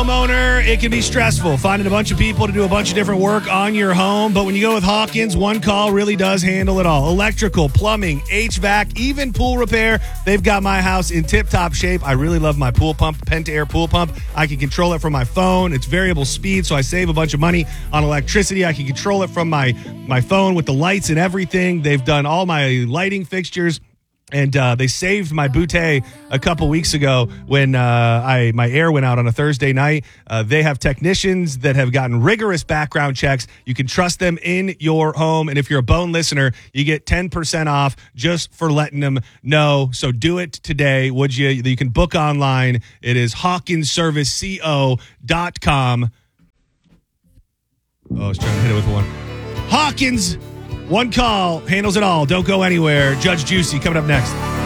Homeowner, it can be stressful finding a bunch of people to do a bunch of different work on your home, but when you go with Hawkins, one call really does handle it all. Electrical, plumbing, HVAC, even pool repair. They've got my house in tip-top shape. I really love my pool pump, Pentair pool pump. I can control it from my phone. It's variable speed, so I save a bunch of money on electricity. I can control it from my phone with the lights and everything. They've done all my lighting fixtures. And they saved my Boutte a couple weeks ago when my air went out on a Thursday night. They have technicians that have gotten rigorous background checks. You can trust them in your home. And if you're a Bone listener, you get 10% off just for letting them know. So do it today, would you? You can book online. It is HawkinsServiceCO.com. Oh, I was trying to hit it with one. Hawkins! One call handles it all. Don't go anywhere. Judge Juicy coming up next.